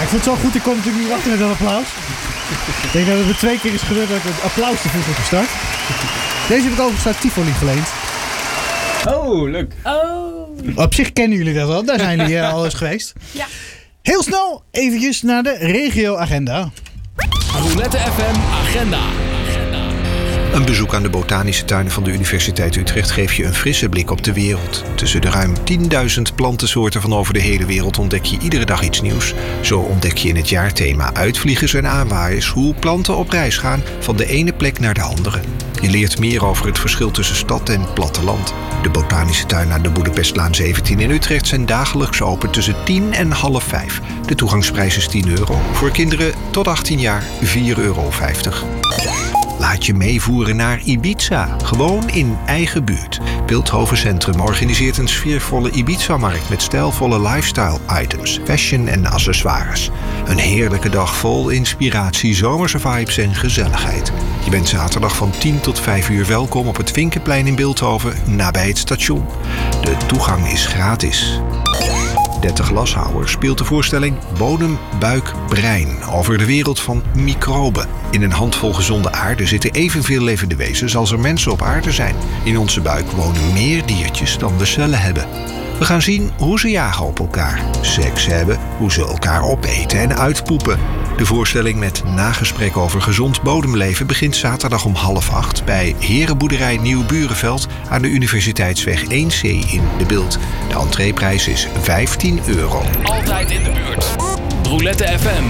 vond het zo goed, ik kon natuurlijk niet wachten met een applaus. Ik denk dat het 2 keer is gebeurd dat ik het applaus te vroeg heb gestart. Deze heb ik overigens uit Tivoli geleend. Oh, leuk. Op zich kennen jullie dat al, daar zijn jullie al eens geweest. Ja. Heel snel eventjes naar de regio-agenda. Roulette FM Agenda. Een bezoek aan de botanische tuinen van de Universiteit Utrecht geeft je een frisse blik op de wereld. Tussen de ruim 10.000 plantensoorten van over de hele wereld ontdek je iedere dag iets nieuws. Zo ontdek je in het jaarthema Uitvliegers en aanwaaiers hoe planten op reis gaan van de ene plek naar de andere. Je leert meer over het verschil tussen stad en platteland. De botanische tuin aan de Boedapestlaan 17 in Utrecht zijn dagelijks open tussen 10 en half 5. De toegangsprijs is €10. Voor kinderen tot 18 jaar €4,50. Laat je meevoeren naar Ibiza, gewoon in eigen buurt. Bilthoven Centrum organiseert een sfeervolle Ibiza-markt met stijlvolle lifestyle-items, fashion en accessoires. Een heerlijke dag vol inspiratie, zomerse vibes en gezelligheid. Je bent zaterdag van 10 tot 5 uur welkom op het Vinkenplein in Bilthoven, nabij het station. De toegang is gratis. 30 Glashouwer speelt de voorstelling Bodem, Buik, Brein over de wereld van microben. In een handvol gezonde aarde zitten evenveel levende wezens als er mensen op aarde zijn. In onze buik wonen meer diertjes dan we cellen hebben. We gaan zien hoe ze jagen op elkaar, seks hebben, hoe ze elkaar opeten en uitpoepen. De voorstelling met nagesprek over gezond bodemleven begint zaterdag om 7:30 bij Herenboerderij Nieuw-Burenveld aan de Universiteitsweg 1C in De Bilt. De entreeprijs is €15. Altijd in de buurt. Roulette FM.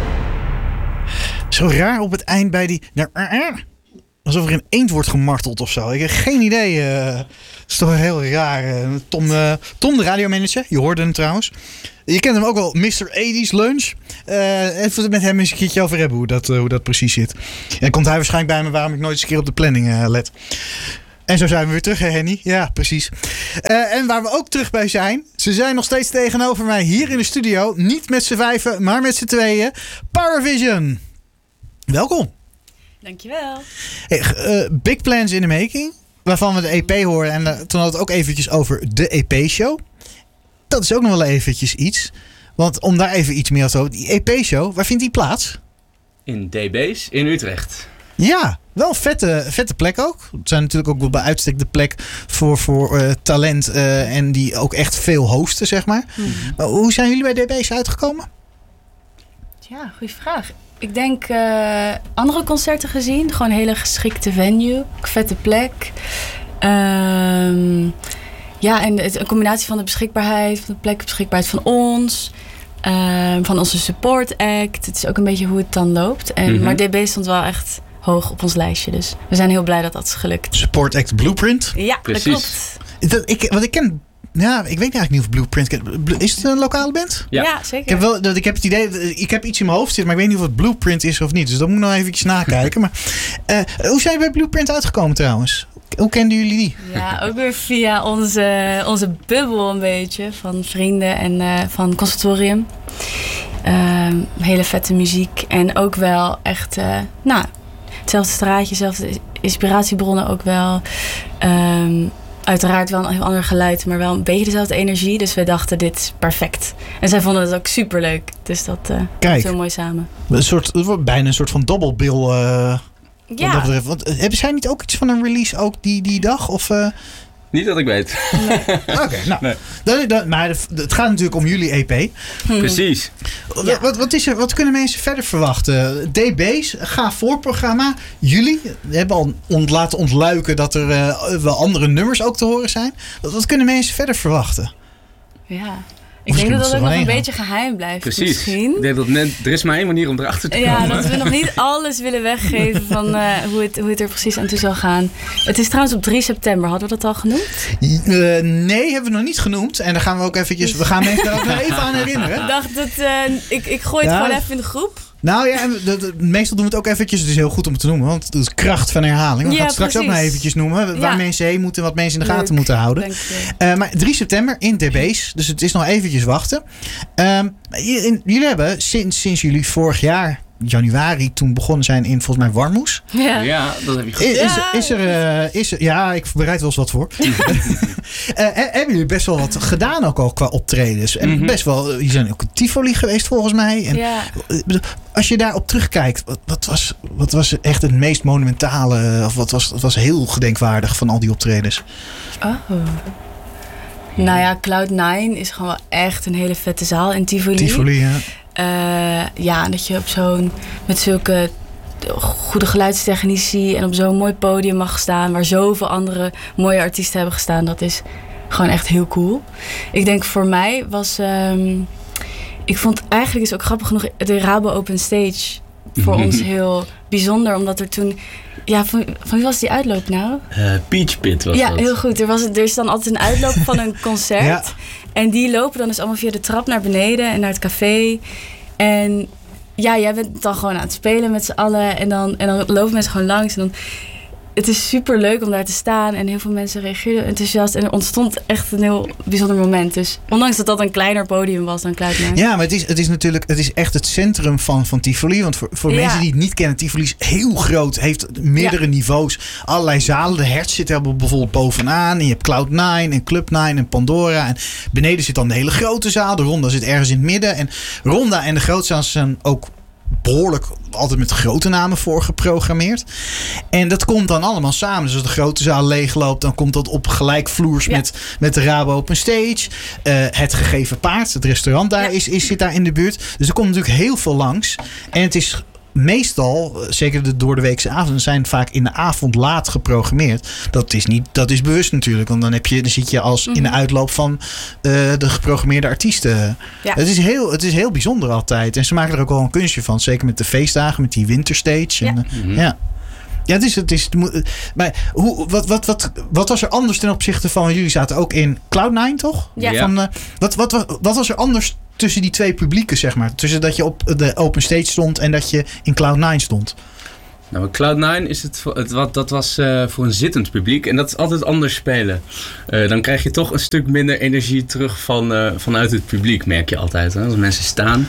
Zo raar op het eind bij die... Alsof er een eend wordt gemarteld of zo. Ik heb geen idee. Dat is toch heel raar. Tom, de radiomanager. Je hoorde hem trouwens. Je kent hem ook wel, Mr. 80's Lunch. Even met hem eens een keertje over hebben hoe dat precies zit. En dan komt hij waarschijnlijk bij me waarom ik nooit eens een keer op de planning let. En zo zijn we weer terug, hè Henny? Ja, precies. En waar we ook terug bij zijn. Ze zijn nog steeds tegenover mij hier in de studio. Niet met z'n 5, maar met z'n 2. Powervision. Welkom. Dankjewel. Hey, big plans in the making. Waarvan we de EP hoorden. En toen hadden we het ook eventjes over de EP-show. Dat is ook nog wel eventjes iets. Want om daar even iets meer over te houden. Die EP-show, waar vindt die plaats? In DB's in Utrecht. Ja, wel een vette plek ook. Het zijn natuurlijk ook wel bij uitstek de plek voor talent. En die ook echt veel hosten, zeg maar. Mm-hmm. Maar hoe zijn jullie bij DB's uitgekomen? Ja, goede vraag. Ik denk andere concerten gezien. Gewoon een hele geschikte venue. Vette plek. Ja, en een combinatie van de beschikbaarheid van de plek, de beschikbaarheid van ons. Van onze support act. Het is ook een beetje hoe het dan loopt. Maar DB stond wel echt hoog op ons lijstje. Dus we zijn heel blij dat dat is gelukt. Support act Blueprint? Ja, precies. Dat klopt. Want ik ken... Ja, ik weet eigenlijk niet of Blueprint... Is het een lokale band? Ja, zeker. Ik heb het idee... Ik heb iets in mijn hoofd zitten, maar ik weet niet of het Blueprint is of niet. Dus dat moet ik nog eventjes nakijken. Maar hoe zijn je bij Blueprint uitgekomen trouwens? Hoe kenden jullie die? Ja, ook weer via onze bubbel een beetje. Van vrienden en van conservatorium. Hele vette muziek. En ook wel echt... hetzelfde straatje, dezelfde inspiratiebronnen ook wel. Uiteraard wel een heel ander geluid, maar wel een beetje dezelfde energie. Dus we dachten, dit is perfect. En zij vonden het ook superleuk. Dus dat is heel mooi samen. Bijna een soort van dobbelbill. Ja. Hebben zij niet ook iets van een release ook die dag? Of... Niet dat ik weet. Nee. Oké, nou. Nee. Maar het gaat natuurlijk om jullie EP. Precies. Ja. Wat kunnen mensen verder verwachten? DB's, gaaf voorprogramma. Jullie hebben al laten ontluiken dat er wel andere nummers ook te horen zijn. Wat kunnen mensen verder verwachten? Ja. Ik denk dat dat nog een beetje geheim blijft. Precies. Misschien. Ik denk dat er is maar één manier om erachter te komen. Ja, dat we nog niet alles willen weggeven van hoe het er precies aan toe zal gaan. Het is trouwens op 3 september. Hadden we dat al genoemd? Nee, hebben we nog niet genoemd. En dan gaan we ook eventjes... We gaan mensen daar ook nog even aan herinneren. Ik dacht dat... Ik gooi het gewoon even in de groep. Nou ja, meestal doen we het ook eventjes. Het is heel goed om het te noemen, want het is kracht van herhaling. We gaan het straks ook nog eventjes noemen. Waar mensen heen moeten, wat mensen in de gaten moeten houden. Maar 3 september in DB's. Dus het is nog eventjes wachten. Jullie hebben sinds jullie vorig jaar januari toen begonnen zijn in volgens mij Warmoes. Ja, dat heb je goed. Is er, ja, ik bereid wel eens wat voor. Hebben jullie best wel wat gedaan ook al qua optredens? En best wel, jullie zijn ook in Tivoli geweest volgens mij. En als je daarop terugkijkt, wat was echt het meest monumentale, of wat was heel gedenkwaardig van al die optredens? Oh. Nou ja, Cloud9 is gewoon wel echt een hele vette zaal in Tivoli. Tivoli, ja. Ja, dat je op met zulke goede geluidstechnici en op zo'n mooi podium mag staan waar zoveel andere mooie artiesten hebben gestaan. Dat is gewoon echt heel cool. Ik denk voor mij was... ik vond eigenlijk is ook grappig genoeg de Rabo Open Stage voor ons heel bijzonder. Omdat er toen... Ja, van wie was die uitloop nou? Peach Pit was dat. Ja, heel goed. Er is dan altijd een uitloop van een concert. Ja. En die lopen dan dus allemaal via de trap naar beneden en naar het café. En ja, jij bent dan gewoon aan het spelen met z'n allen. En dan lopen mensen gewoon langs. En dan, het is super leuk om daar te staan. En heel veel mensen reageerden enthousiast. En er ontstond echt een heel bijzonder moment. Dus ondanks dat dat een kleiner podium was dan Cloud9. Ja, maar het is natuurlijk echt het centrum van Tivoli. Want voor mensen die het niet kennen, Tivoli is heel groot. Heeft meerdere niveaus. Allerlei zalen. De Hertz zit er bijvoorbeeld bovenaan. En je hebt Cloud9 en Club 9 en Pandora. En beneden zit dan de hele grote zaal. De Ronda zit ergens in het midden. En Ronda en de grootzaal zijn ook behoorlijk altijd met grote namen voor geprogrammeerd. En dat komt dan allemaal samen. Dus als de grote zaal leegloopt, dan komt dat op gelijkvloers met de Rabo Open Stage. Het Gegeven Paard, het restaurant daar zit daar in de buurt. Dus er komt natuurlijk heel veel langs. En het is meestal, zeker de doordeweekse avonden, zijn vaak in de avond laat geprogrammeerd. Dat is bewust natuurlijk. Want dan zit je als in de uitloop van de geprogrammeerde artiesten. Ja. Het is heel bijzonder altijd. En ze maken er ook wel een kunstje van. Zeker met de feestdagen, met die winterstage. En, Ja, het is. Maar wat was er anders ten opzichte van... Jullie zaten ook in Cloud9, toch? Ja. Wat was er anders tussen die twee publieken, zeg maar? Tussen dat je op de open stage stond en dat je in Cloud9 stond? Nou, Cloud9 is dat was voor een zittend publiek. En dat is altijd anders spelen. Dan krijg je toch een stuk minder energie terug vanuit het publiek, merk je altijd. Hè? Als mensen staan,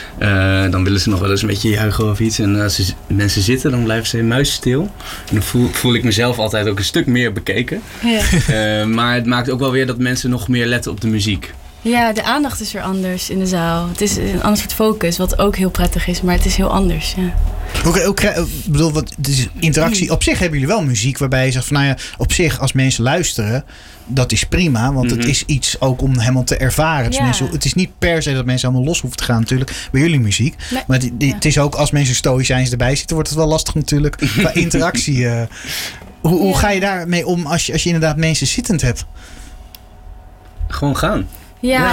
dan willen ze nog wel eens een beetje juichen of iets. En als mensen zitten, dan blijven ze muisstil. En dan voel ik mezelf altijd ook een stuk meer bekeken. Ja. Maar het maakt ook wel weer dat mensen nog meer letten op de muziek. Ja, de aandacht is weer anders in de zaal. Het is een ander soort focus, wat ook heel prettig is, maar het is heel anders. Ja. Het is interactie. Op zich hebben jullie wel muziek waarbij je zegt van, nou ja, op zich als mensen luisteren, dat is prima, want het is iets ook om helemaal te ervaren. Dus het is niet per se dat mensen allemaal los hoeven te gaan natuurlijk bij jullie muziek. Nee. Maar het is ook als mensen stoïcijns erbij zitten, wordt het wel lastig natuurlijk qua interactie. Hoe ga je daarmee om als je inderdaad mensen zittend hebt? Gewoon gaan. Ja,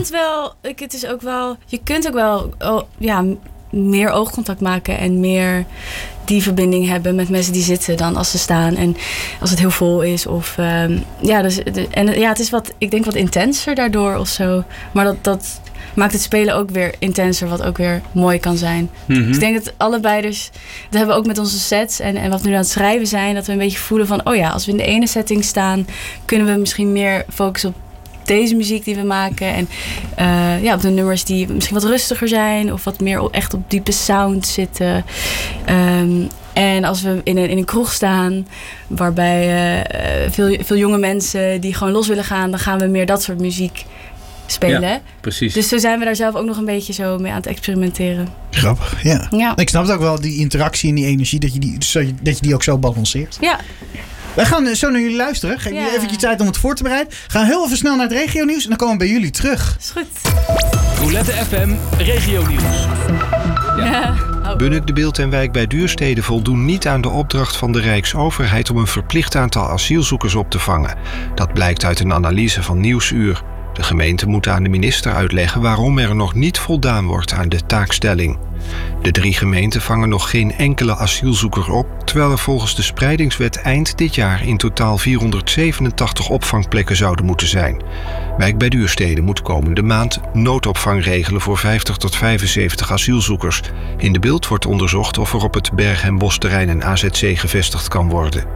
je kunt ook wel meer oogcontact maken en meer die verbinding hebben met mensen die zitten dan als ze staan en als het heel vol is. Of, het is ik denk wat intenser daardoor of zo. Maar dat maakt het spelen ook weer intenser, wat ook weer mooi kan zijn. Dus ik denk dat allebei dat hebben we ook met onze sets en wat we nu aan het schrijven zijn, dat we een beetje voelen van, als we in de ene setting staan, kunnen we misschien meer focussen op deze muziek die we maken. En op de nummers die misschien wat rustiger zijn. Of wat meer echt op diepe sound zitten. En als we in een kroeg staan, waarbij veel jonge mensen die gewoon los willen gaan, dan gaan we meer dat soort muziek spelen. Ja, precies. Dus zo zijn we daar zelf ook nog een beetje zo mee aan het experimenteren. Grappig, ja. Ik snap het ook wel, die interactie en die energie, dat je die ook zo balanceert. Ja. Wij gaan zo naar jullie luisteren. Geef jullie even tijd om het voor te bereiden. Gaan heel even snel naar het regionieuws en dan komen we bij jullie terug. Is goed. Roulette FM regionieuws. Ja. Bunnik, De Bilt en Wijk bij Duurstede voldoen niet aan de opdracht van de Rijksoverheid om een verplicht aantal asielzoekers op te vangen. Dat blijkt uit een analyse van Nieuwsuur. De gemeente moet aan de minister uitleggen waarom er nog niet voldaan wordt aan de taakstelling. De 3 gemeenten vangen nog geen enkele asielzoeker op, terwijl er volgens de spreidingswet eind dit jaar in totaal 487 opvangplekken zouden moeten zijn. Wijk bij Duurstede moet komende maand noodopvang regelen voor 50 tot 75 asielzoekers. In De Bilt wordt onderzocht of er op het Berg- en Bosterrein een AZC gevestigd kan worden.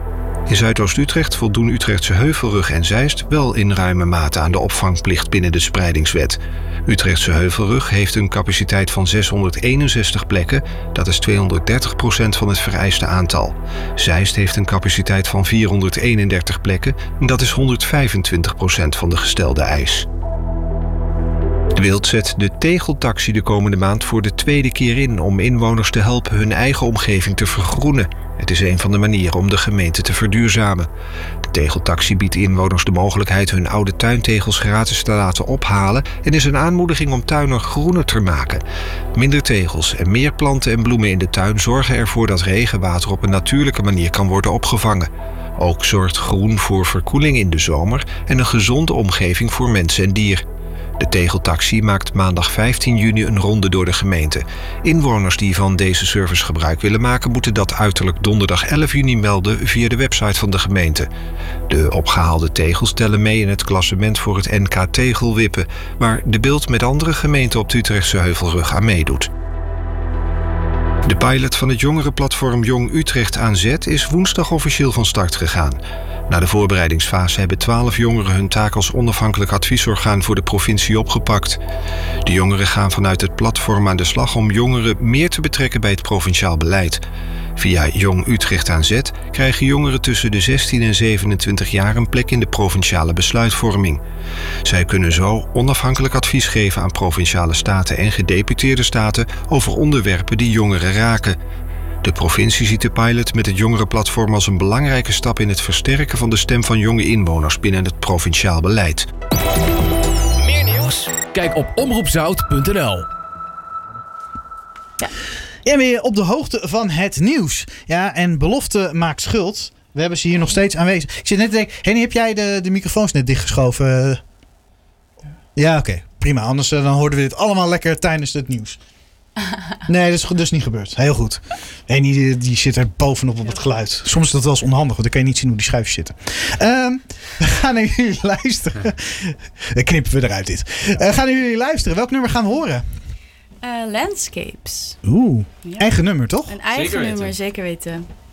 In Zuidoost-Utrecht voldoen Utrechtse Heuvelrug en Zeist wel in ruime mate aan de opvangplicht binnen de spreidingswet. Utrechtse Heuvelrug heeft een capaciteit van 661 plekken, dat is 230% van het vereiste aantal. Zeist heeft een capaciteit van 431 plekken, dat is 125% van de gestelde eis. De Wild zet de tegeltaxi de komende maand voor de tweede keer in om inwoners te helpen hun eigen omgeving te vergroenen. Het is een van de manieren om de gemeente te verduurzamen. De tegeltaxi biedt inwoners de mogelijkheid hun oude tuintegels gratis te laten ophalen en is een aanmoediging om tuinen groener te maken. Minder tegels en meer planten en bloemen in de tuin zorgen ervoor dat regenwater op een natuurlijke manier kan worden opgevangen. Ook zorgt groen voor verkoeling in de zomer en een gezonde omgeving voor mensen en dier. De tegeltaxi maakt maandag 15 juni een ronde door de gemeente. Inwoners die van deze service gebruik willen maken, moeten dat uiterlijk donderdag 11 juni melden via de website van de gemeente. De opgehaalde tegels tellen mee in het klassement voor het NK Tegelwippen, waar de Bild met andere gemeenten op de Utrechtse Heuvelrug aan meedoet. De pilot van het jongerenplatform Jong Utrecht aan Zet is woensdag officieel van start gegaan. Na de voorbereidingsfase hebben 12 jongeren hun taak als onafhankelijk adviesorgaan voor de provincie opgepakt. De jongeren gaan vanuit het platform aan de slag om jongeren meer te betrekken bij het provinciaal beleid. Via Jong Utrecht aan Zet krijgen jongeren tussen de 16 en 27 jaar een plek in de provinciale besluitvorming. Zij kunnen zo onafhankelijk advies geven aan provinciale staten en gedeputeerde staten over onderwerpen die jongeren raken. De provincie ziet de pilot met het jongerenplatform als een belangrijke stap in het versterken van de stem van jonge inwoners binnen het provinciaal beleid. Meer nieuws? Kijk op omroepzout.nl. Ja. Ja, ben je op de hoogte van het nieuws? Ja, en belofte maakt schuld. We hebben ze hier nog steeds aanwezig. Ik zit net te denken, Henny, heb jij de microfoons net dichtgeschoven? Ja, oké. Prima. Anders dan hoorden we dit allemaal lekker tijdens het nieuws. Nee, dat is dus niet gebeurd. Heel goed. Henny die zit er bovenop op het geluid. Soms is dat wel eens onhandig, want dan kan je niet zien hoe die schuifjes zitten. We gaan naar jullie luisteren. Dan knippen we eruit dit. Gaan naar jullie luisteren. Welk nummer gaan we horen? Landscapes. Oeh, Ja. eigen nummer toch? Een eigen Zeker weten. nummer, zeker weten.